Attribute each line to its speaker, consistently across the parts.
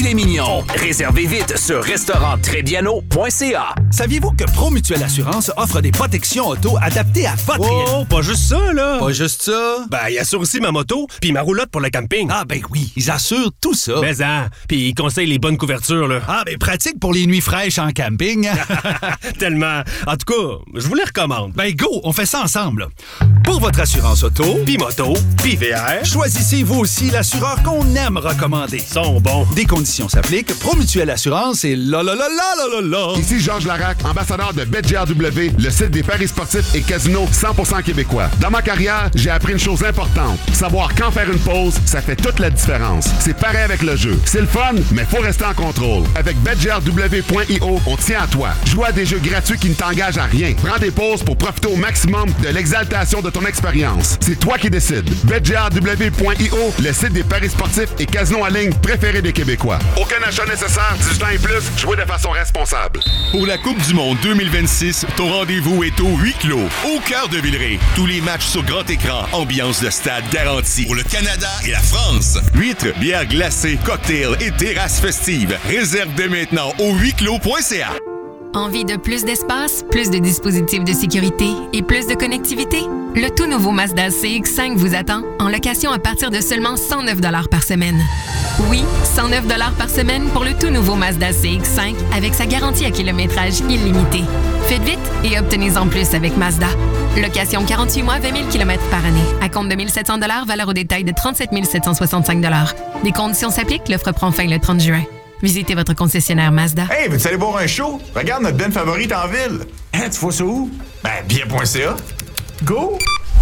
Speaker 1: filet mignon. Réservez vite sur restauranttrèsbieno.ca.
Speaker 2: Saviez-vous que Promutuelle Assurance offre des protections auto adaptées à votre réalité?
Speaker 3: Oh, pas juste ça, là!
Speaker 2: Pas juste ça?
Speaker 3: Ben, il assure aussi ma moto puis ma roulotte pour le camping.
Speaker 2: Ah, ben oui, ils assurent tout ça.
Speaker 3: Mais puis ils conseillent les bonnes couvertures, là.
Speaker 2: Ah, ben pratique pour les nuits fraîches en camping.
Speaker 3: Tellement. En tout cas, je vous les recommande.
Speaker 2: Ben go, on fait ça ensemble. Là. Pour votre assurance auto,
Speaker 3: puis moto, puis VR,
Speaker 2: choisissez vous aussi l'assureur qu'on aime recommander.
Speaker 3: Ils sont bons.
Speaker 2: Des conditions s'appliquent. Promutuelle Assurance et la.
Speaker 4: Ici Georges Larac, ambassadeur de BetGRW, le site des paris sportifs et casinos 100% québécois. Dans ma carrière, j'ai appris une chose importante. Savoir quand faire une pause, ça fait toute la différence. C'est pareil avec le jeu. C'est le fun, mais faut rester en contrôle. Avec BetGRW.io, on tient à toi. Joue à des jeux gratuits qui ne t'engagent à rien. Prends des pauses pour profiter au maximum de l'exaltation de ton expérience. C'est toi qui décides. BetGRW.io, le site des paris sportifs et casinos en ligne préférés des Québécois. Aucun achat nécessaire, 18 ans et plus, jouez de façon responsable.
Speaker 5: Pour la Coupe du monde 2026, ton rendez-vous est au huis clos, au cœur de Villeray. Tous les matchs sur grand écran, ambiance de stade garantie. Pour le Canada et la France. Huîtres, bières glacées, cocktails et terrasses festives. Réserve dès maintenant au huisclos.ca.
Speaker 6: Envie de plus d'espace, plus de dispositifs de sécurité et plus de connectivité? Le tout nouveau Mazda CX-5 vous attend en location à partir de seulement 109 $ par semaine. Oui, 109 $ par semaine pour le tout nouveau Mazda CX-5 avec sa garantie à kilométrage illimité. Faites vite et obtenez-en plus avec Mazda. Location 48 mois, 20 000 km par année. À compte de 1 700 $, valeur au détail de 37 765 $. Des conditions s'appliquent, l'offre prend fin le 30 juin. Visitez votre concessionnaire Mazda.
Speaker 7: Hey, veux-tu aller voir un show? Regarde notre band favorite en ville. Hein, tu vois ça où? Ben, billet.ca. Go!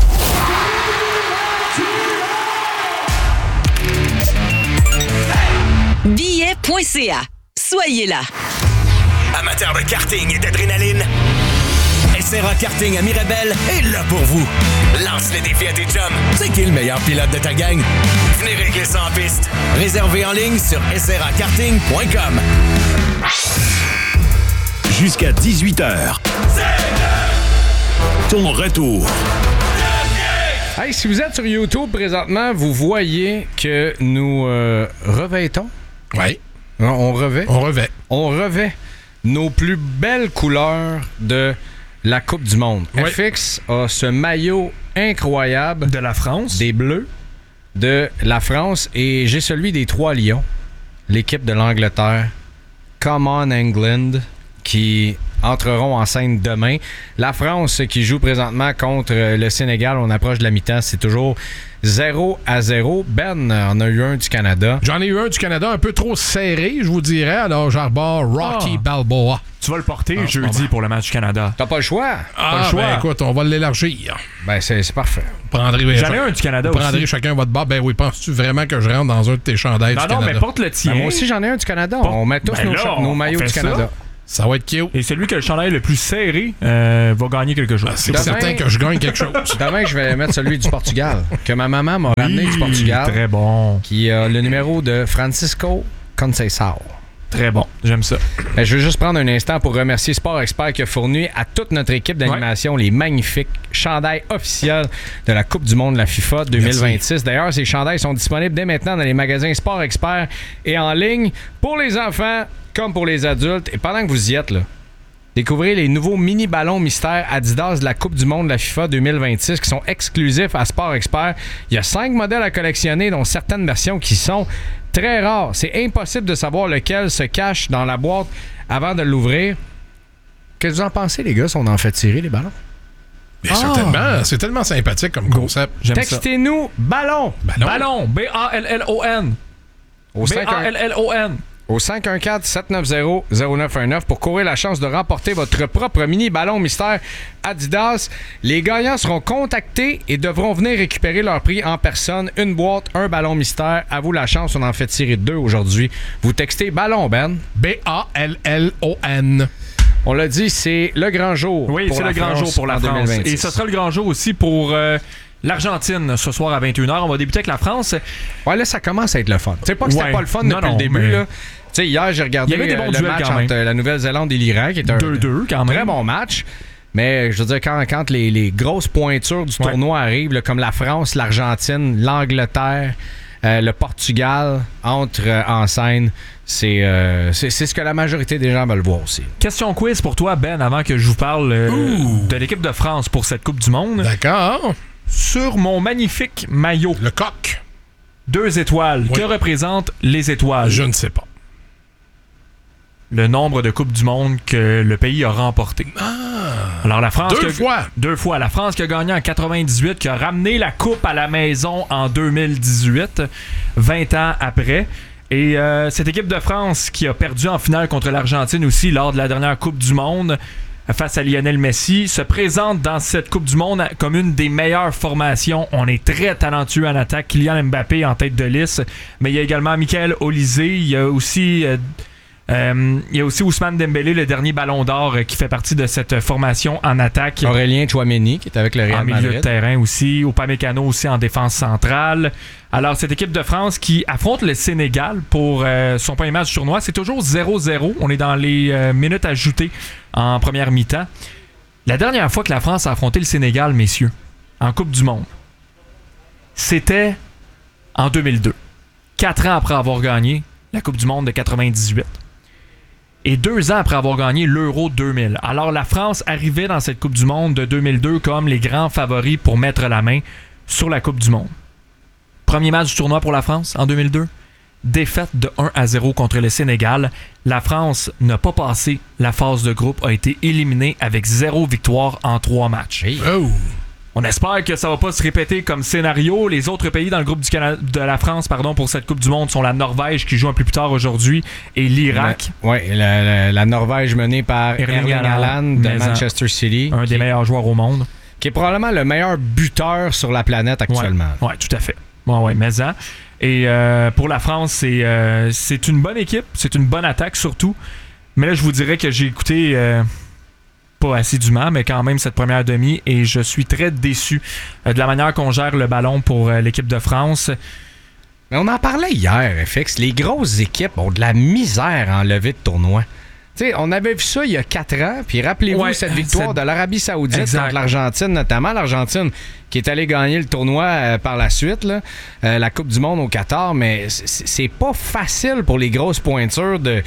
Speaker 8: Billet.ca. Soyez là.
Speaker 1: Amateurs de karting et d'adrénaline, SRA Karting à Mirabel est là pour vous. Lance les défis à tes chums. C'est qui le meilleur pilote de ta gang? Venez régler ça en piste. Réservez en ligne sur srakarting.com.
Speaker 9: Jusqu'à 18h. Ton retour.
Speaker 10: Hey, si vous êtes sur YouTube présentement, vous voyez que nous revêtons.
Speaker 11: Oui.
Speaker 10: On revêt.
Speaker 11: On
Speaker 10: revêt nos plus belles couleurs de la Coupe du Monde.
Speaker 11: Oui.
Speaker 10: FX a ce maillot incroyable.
Speaker 11: De la France.
Speaker 10: Des Bleus de la France. Et j'ai celui des Trois Lions, l'équipe de l'Angleterre. Come on England, qui entreront en scène demain. La France qui joue présentement contre le Sénégal. On approche de la mi-temps. C'est toujours 0-0. Ben en a eu un du Canada.
Speaker 11: J'en ai eu un du Canada un peu trop serré, je vous dirais. Alors, j'arbore Rocky Balboa.
Speaker 12: Tu vas le porter jeudi pour le match du Canada.
Speaker 10: T'as pas le choix.
Speaker 11: Ben écoute, on va l'élargir.
Speaker 10: Ben c'est parfait.
Speaker 12: J'en ai un du Canada aussi.
Speaker 11: Vous prendrez chacun votre bar. Ben oui, penses-tu vraiment que je rentre dans un de tes chandails du Canada?
Speaker 12: Non, mais porte le tien.
Speaker 10: Ben, moi aussi, j'en ai un du Canada. On met tous nos maillots du Canada.
Speaker 11: Ça va être cute.
Speaker 12: Et celui qui a le chandail le plus serré va gagner quelque chose.
Speaker 11: C'est certain que je gagne quelque chose.
Speaker 10: Demain, je vais mettre celui du Portugal, que ma maman m'a ramené du Portugal.
Speaker 12: Très bon.
Speaker 10: Qui a le numéro de Francisco Conceição.
Speaker 12: Très bon, j'aime ça.
Speaker 10: Je veux juste prendre un instant pour remercier Sport Expert qui a fourni à toute notre équipe d'animation les magnifiques chandails officiels de la Coupe du Monde de la FIFA 2026. Merci. D'ailleurs, ces chandails sont disponibles dès maintenant dans les magasins Sport Expert et en ligne pour les enfants comme pour les adultes. Et pendant que vous y êtes, là, découvrez les nouveaux mini-ballons mystères Adidas de la Coupe du Monde de la FIFA 2026 qui sont exclusifs à Sport Expert. Il y a 5 modèles à collectionner, dont certaines versions qui sont très rares. C'est impossible de savoir lequel se cache dans la boîte avant de l'ouvrir. Qu'est-ce que vous en pensez, les gars, si on en fait tirer les ballons?
Speaker 11: Bien, certainement. C'est tellement sympathique comme concept.
Speaker 10: Textez-nous ballon.
Speaker 12: Ballon. B-A-L-L-O-N. B-A-L-L-O-N.
Speaker 10: Au 514-790-0919 pour courir la chance de remporter votre propre mini-ballon mystère Adidas. Les gagnants seront contactés et devront venir récupérer leur prix en personne. Une boîte, un ballon mystère. À vous la chance, on en fait tirer 2 aujourd'hui. Vous textez ballon, Ben.
Speaker 11: B-A-L-L-O-N.
Speaker 10: On l'a dit, c'est le grand jour.
Speaker 12: Oui, c'est le grand jour pour la France. 2026. Et ce sera le grand jour aussi pour l'Argentine ce soir à 21h. On va débuter avec la France.
Speaker 10: Ouais, là, ça commence à être le fun. C'est pas que c'était pas le fun depuis le début, là. Tu sais, hier, j'ai regardé le match entre la Nouvelle-Zélande et l'Iran, qui est un
Speaker 12: 2-2, quand même.
Speaker 10: Très bon match. Mais je veux dire, quand les grosses pointures du tournoi arrivent, là, comme la France, l'Argentine, l'Angleterre, le Portugal entre en scène. C'est ce que la majorité des gens veulent voir aussi.
Speaker 12: Question quiz pour toi, Ben, avant que je vous parle de l'équipe de France pour cette Coupe du Monde.
Speaker 11: D'accord.
Speaker 12: Sur mon magnifique maillot.
Speaker 11: Le coq.
Speaker 12: 2 étoiles. Oui. Que représentent les étoiles?
Speaker 11: Je ne sais pas.
Speaker 12: Le nombre de Coupes du Monde que le pays a remporté. Alors la France... Deux fois. La France qui a gagné en 98, qui a ramené la Coupe à la maison en 2018, 20 ans après. Et cette équipe de France qui a perdu en finale contre l'Argentine aussi lors de la dernière Coupe du Monde face à Lionel Messi, se présente dans cette Coupe du Monde comme une des meilleures formations. On est très talentueux en attaque. Kylian Mbappé en tête de liste, mais il y a également Michael Olise, il y a aussi Ousmane Dembélé, le dernier ballon d'or, qui fait partie de cette formation en attaque.
Speaker 10: Aurélien Tchouaméni qui est avec le Real Madrid.
Speaker 12: En milieu de terrain aussi. Upamecano aussi en défense centrale. Alors, cette équipe de France qui affronte le Sénégal pour son premier match du tournoi, c'est toujours 0-0. On est dans les minutes ajoutées en première mi-temps. La dernière fois que la France a affronté le Sénégal, messieurs, en Coupe du Monde, c'était en 2002. 4 ans après avoir gagné la Coupe du Monde de 98. Et 2 ans après avoir gagné l'Euro 2000. Alors la France arrivait dans cette Coupe du Monde de 2002 comme les grands favoris pour mettre la main sur la Coupe du Monde. Premier match du tournoi pour la France en 2002. Défaite de 1-0 contre le Sénégal. La France n'a pas passé la phase de groupe, a été éliminée avec 0 victoire en 3 matchs.
Speaker 10: Hey.
Speaker 11: Oh.
Speaker 12: On espère que ça va pas se répéter comme scénario. Les autres pays dans le groupe de la France pour cette Coupe du Monde sont la Norvège qui joue un peu plus tard aujourd'hui et l'Irak.
Speaker 10: Oui, la Norvège menée par Erling Haaland de Manchester City.
Speaker 12: Un des meilleurs joueurs au monde.
Speaker 10: Qui est probablement le meilleur buteur sur la planète actuellement.
Speaker 12: Oui, tout à fait. Ouais, mais et pour la France, c'est une bonne équipe, c'est une bonne attaque surtout. Mais là, je vous dirais que j'ai écouté... pas assidûment, mais quand même cette première demi, et je suis très déçu de la manière qu'on gère le ballon pour l'équipe de France.
Speaker 10: Mais on en parlait hier, FX. Les grosses équipes ont de la misère à enlever de tournoi. T'sais, on avait vu ça il y a 4 ans, puis rappelez-vous cette victoire de l'Arabie Saoudite contre l'Argentine, notamment l'Argentine qui est allée gagner le tournoi par la suite, là, la Coupe du Monde au Qatar, mais c'est pas facile pour les grosses pointures de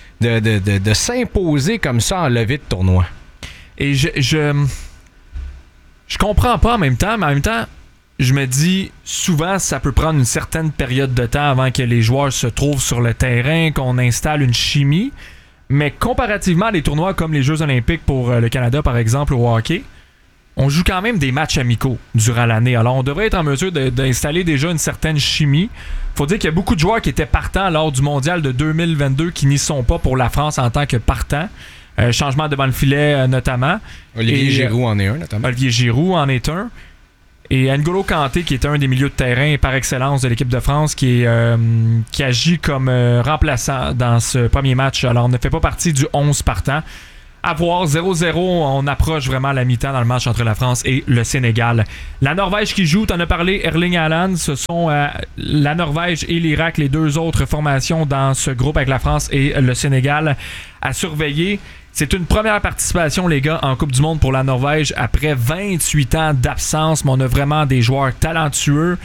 Speaker 10: s'imposer comme ça en levée de tournoi.
Speaker 12: Et je comprends pas en même temps, mais en même temps, je me dis, souvent, ça peut prendre une certaine période de temps avant que les joueurs se trouvent sur le terrain, qu'on installe une chimie. Mais comparativement à des tournois comme les Jeux olympiques pour le Canada, par exemple, au hockey, on joue quand même des matchs amicaux durant l'année. Alors, on devrait être en mesure d'installer déjà une certaine chimie. Faut dire qu'il y a beaucoup de joueurs qui étaient partants lors du Mondial de 2022 qui n'y sont pas pour la France en tant que partants. Changement devant le filet notamment.
Speaker 10: Olivier Giroud en est un notamment.
Speaker 12: Olivier Giroud en est un. Et N'Golo Kanté qui est un des milieux de terrain par excellence de l'équipe de France qui agit comme remplaçant dans ce premier match. Alors on ne fait pas partie du 11 partant. À voir, 0-0, on approche vraiment la mi-temps dans le match entre la France et le Sénégal. La Norvège qui joue, t'en as parlé, Erling Haaland, ce sont la Norvège et l'Irak, les deux autres formations dans ce groupe avec la France et le Sénégal à surveiller. C'est une première participation, les gars, en Coupe du Monde pour la Norvège après 28 ans d'absence, mais on a vraiment des joueurs talentueux.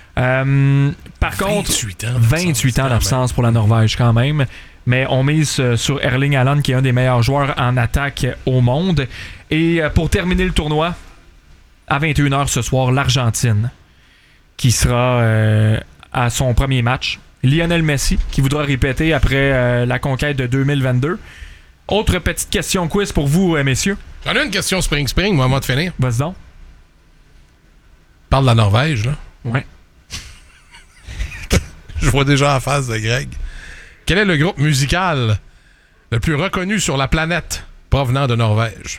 Speaker 12: Par contre, 28 ans d'absence pour la Norvège quand même. Mais on mise sur Erling Haaland, qui est un des meilleurs joueurs en attaque au monde. Et pour terminer le tournoi, à 21h ce soir, l'Argentine, qui sera à son premier match. Lionel Messi, qui voudra répéter après la conquête de 2022. Autre petite question quiz pour vous, messieurs.
Speaker 11: J'en ai une question spring, moment de finir.
Speaker 12: Vas-y donc.
Speaker 11: Parle de la Norvège, là.
Speaker 12: Ouais.
Speaker 11: Je vois déjà la face de Greg. Quel est le groupe musical le plus reconnu sur la planète provenant de Norvège?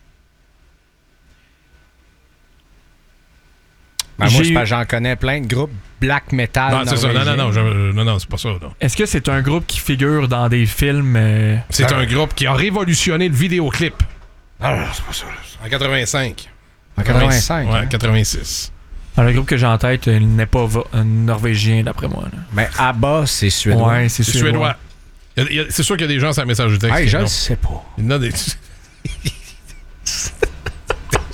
Speaker 10: Ben moi, j'en connais plein de groupes black metal.
Speaker 11: Non, c'est ça. Non, c'est pas ça. Non.
Speaker 12: Est-ce que c'est un groupe qui figure dans des films?
Speaker 11: C'est un groupe qui a révolutionné le vidéoclip. Ah, c'est pas ça. En 85.
Speaker 10: En 85?
Speaker 11: Ouais, 86.
Speaker 12: Alors, le groupe que j'ai en tête, il n'est pas norvégien, d'après moi. Là.
Speaker 10: Mais ABBA, c'est suédois.
Speaker 12: Ouais, c'est suédois.
Speaker 11: C'est sûr qu'il y a des gens sur un message de texte.
Speaker 10: Hey, je ne sais pas.
Speaker 11: Il y en a des...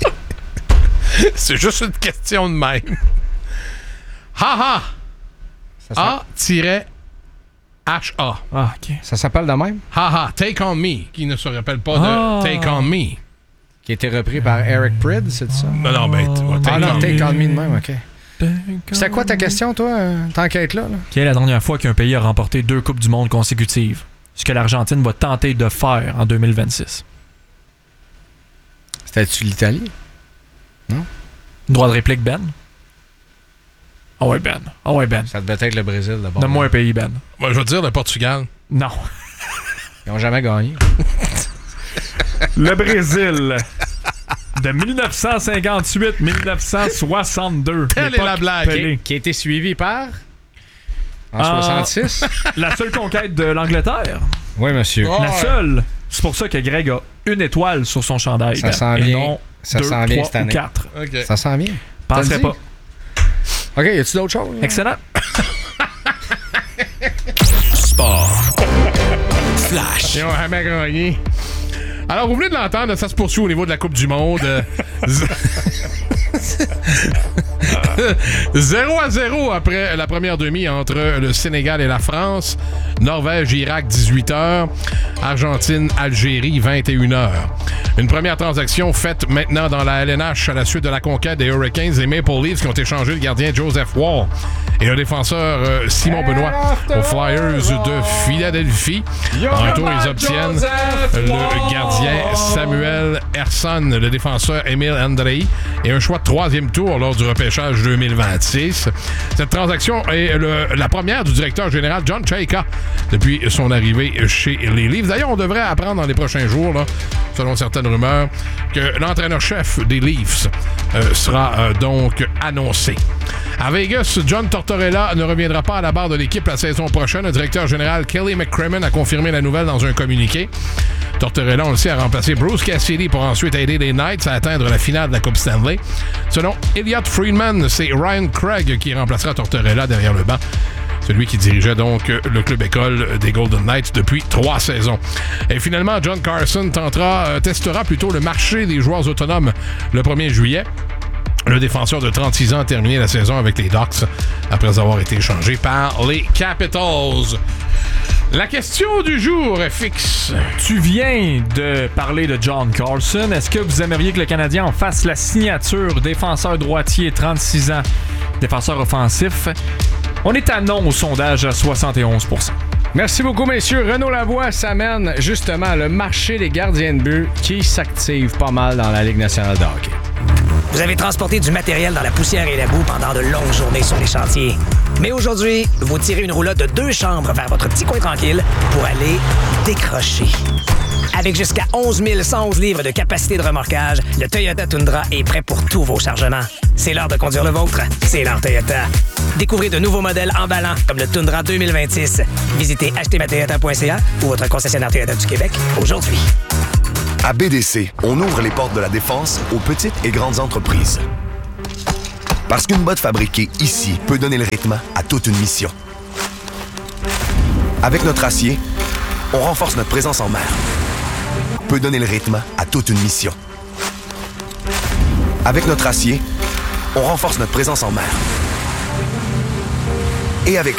Speaker 11: C'est juste une question de même. Ha ha! A-H-A.
Speaker 10: Ah, OK. Ça s'appelle de même?
Speaker 11: Haha, Take On Me, qui ne se rappelle pas de Take On Me.
Speaker 10: Qui a été repris par Eric Prydz, c'est ça?
Speaker 11: Non,
Speaker 10: Take On Me de même, OK. C'est quoi ta question, toi, tant qu'à être là?
Speaker 12: Quelle est la dernière fois qu'un pays a remporté 2 Coupes du Monde consécutives? Ce que l'Argentine va tenter de faire en 2026.
Speaker 10: C'était-tu l'Italie? Non?
Speaker 12: Droit de réplique, Ben? Ah ouais, Ben. Ah ouais, Ben.
Speaker 10: Ça devait être le Brésil, d'abord.
Speaker 12: Donne-moi un pays, Ben.
Speaker 11: Moi, je vais te dire le Portugal.
Speaker 12: Non.
Speaker 10: Ils n'ont jamais gagné.
Speaker 12: Le Brésil. De 1958-1962.
Speaker 11: Telle est la blague.
Speaker 10: Qui a été suivi par... En 66?
Speaker 12: La seule conquête de l'Angleterre.
Speaker 10: Oui, monsieur.
Speaker 12: La seule. C'est pour ça que Greg a 1 étoile sur son chandail.
Speaker 10: Ça s'en vient. Ça s'en vient cette année.
Speaker 12: 4.
Speaker 11: Okay.
Speaker 10: Ça s'en vient.
Speaker 12: Penserais pas.
Speaker 10: OK, y a-tu d'autres choses?
Speaker 12: Excellent.
Speaker 9: Sport. Flash.
Speaker 11: Ils ont jamais gagné. Alors, vous venez de l'entendre, ça se poursuit au niveau de la Coupe du Monde. 0-0 après la première demi entre le Sénégal et la France. Norvège-Irak, 18h. Argentine-Algérie, 21h. Une première transaction faite maintenant dans la LNH à la suite de la conquête des Hurricanes et Maple Leafs qui ont échangé le gardien Joseph Wall et le défenseur Simon Benoît aux Flyers de Philadelphie. En retour, ils obtiennent le gardien Samuel Ersson, le défenseur Emile Andrei et un choix de 3e tour lors du repêchage 2026. Cette transaction est la première du directeur général John Chayka depuis son arrivée chez les Leafs. D'ailleurs, on devrait apprendre dans les prochains jours, là, selon certaines rumeurs, que l'entraîneur-chef des Leafs sera donc annoncé. À Vegas, John Tortorella ne reviendra pas à la barre de l'équipe la saison prochaine. Le directeur général Kelly McCrimmon a confirmé la nouvelle dans un communiqué. Tortorella, on le sait, a remplacé Bruce Cassidy pour ensuite aider les Knights à atteindre la finale de la Coupe Stanley. Selon Elliot Friedman, c'est Ryan Craig qui remplacera Tortorella derrière le banc. Celui qui dirigeait donc le club école des Golden Knights depuis 3 saisons. Et finalement, John Carlson testera plutôt le marché des joueurs autonomes le 1er juillet. Le défenseur de 36 ans a terminé la saison avec les Ducks après avoir été échangé par les Capitals. La question du jour est fixe.
Speaker 12: Tu viens de parler de John Carlson. Est-ce que vous aimeriez que le Canadien en fasse la signature défenseur droitier, 36 ans, défenseur offensif? On est à non au sondage à 71%.
Speaker 10: Merci beaucoup, messieurs. Renaud Lavoie s'amène justement le marché des gardiens de but qui s'active pas mal dans la Ligue nationale de hockey.
Speaker 13: Vous avez transporté du matériel dans la poussière et la boue pendant de longues journées sur les chantiers. Mais aujourd'hui, vous tirez une roulotte de 2 chambres vers votre petit coin tranquille pour aller décrocher. Avec jusqu'à 11 111 livres de capacité de remorquage, le Toyota Tundra est prêt pour tous vos chargements. C'est l'heure de conduire le vôtre. C'est l'heure Toyota. Découvrez de nouveaux modèles emballants comme le Tundra 2026. Visitez achetermatoyota.ca ou votre concessionnaire Toyota du Québec aujourd'hui.
Speaker 14: À BDC, on ouvre les portes de la défense aux petites et grandes entreprises. Parce qu'une botte fabriquée ici peut donner le rythme à toute une mission. Avec notre acier, on renforce notre présence en mer. Peut donner le rythme à toute une mission. Avec notre acier, on renforce notre présence en mer. Et avec